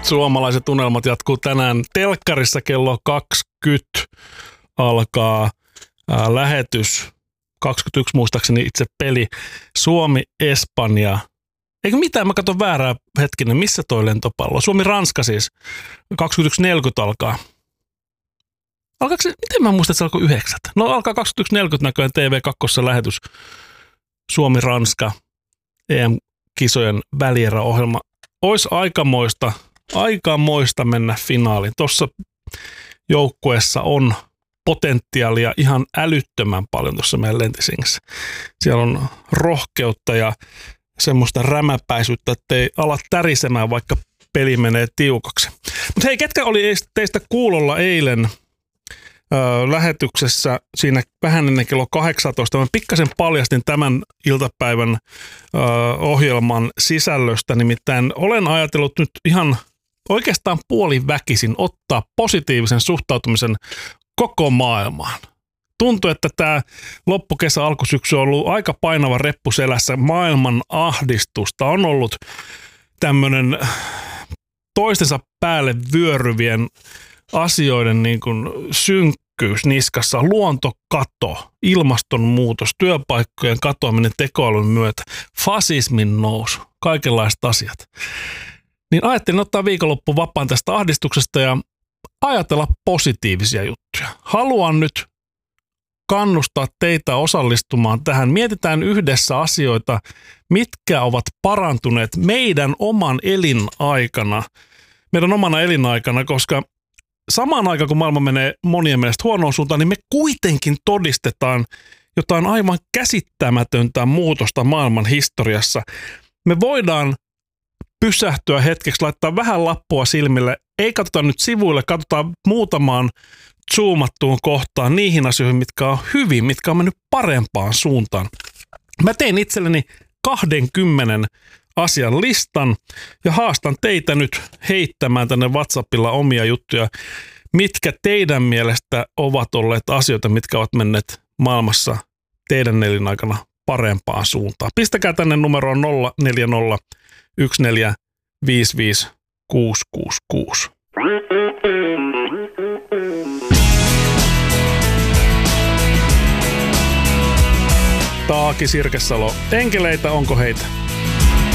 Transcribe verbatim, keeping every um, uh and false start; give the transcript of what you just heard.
Suomalaiset unelmat jatkuu tänään telkkarissa kello kaksikymmentä alkaa ää, lähetys. kaksikymmentäyksi muistaakseni itse peli. Suomi-Espanja. Eikö mitään, mä katson väärää hetkinen. Missä toi lentopallo? Suomi-Ranska siis. kaksikymmentäyksi neljäkymmentä alkaa. Alkaako se, miten mä muistan, että se alkoi yhdeksältä? No alkaa kaksikymmentäyksi neljäkymmentä näköjään T V kaksi lähetys. Suomi-Ranska E M-kisojen välieräohjelma. Ois aikamoista, aikamoista mennä finaaliin. Tuossa joukkueessa on potentiaalia ihan älyttömän paljon tuossa meidän Lentisingissä. Siellä on rohkeutta ja semmoista rämäpäisyyttä, ettei ala tärisemään, vaikka peli menee tiukaksi. Mutta hei, ketkä oli teistä kuulolla eilen ö, lähetyksessä siinä vähän ennen kello kahdeksantoista? Mä pikkasen paljastin tämän iltapäivän ö, ohjelman sisällöstä, nimittäin olen ajatellut nyt ihan oikeastaan puoliväkisin ottaa positiivisen suhtautumisen koko maailmaan. Tuntuu, että tämä loppukesä, alkusyksy on ollut aika painava reppu selässä. Maailman ahdistusta on ollut tämmöinen toistensa päälle vyöryvien asioiden niin kuin synkkyys niskassa, luontokato, ilmastonmuutos, työpaikkojen katoaminen tekoälyn myötä, fasismin nousu, kaikenlaiset asiat. Niin ajattelin ottaa viikonloppu vapaan tästä ahdistuksesta ja ajatella positiivisia juttuja. Haluan nyt kannustaa teitä osallistumaan tähän. Mietitään yhdessä asioita, mitkä ovat parantuneet meidän oman elinaikana, meidän omana elinaikana, koska samaan aikaan, kun maailma menee monien mielestä huonoon suuntaan, niin me kuitenkin todistetaan jotain aivan käsittämätöntä muutosta maailman historiassa. Me voidaan pysähtyä hetkeksi, laittaa vähän lappua silmille, ei katsota nyt sivuille, katsotaan muutamaan zoomattuun kohtaan niihin asioihin, mitkä on hyvin, mitkä on mennyt parempaan suuntaan. Mä tein itselleni kahdenkymmenen asian listan ja haastan teitä nyt heittämään tänne WhatsAppilla omia juttuja, mitkä teidän mielestä ovat olleet asioita, mitkä ovat menneet maailmassa teidän elinaikana parempaan suuntaan. Pistäkää tänne numeroon nolla neljä nolla yksi neljä viisi viisi kuusi kuusi kuusi. Taaki Sirkesalo. Enkeleitä, onko heitä?